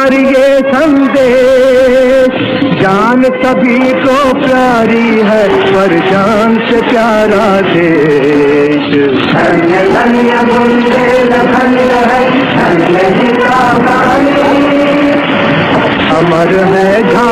पर ये संदेश, जान सभी को प्यारी है पर जान से प्यारा देश। धन्य धन्य बुंदेलखंड है, धन्य ही रागानी, अमर है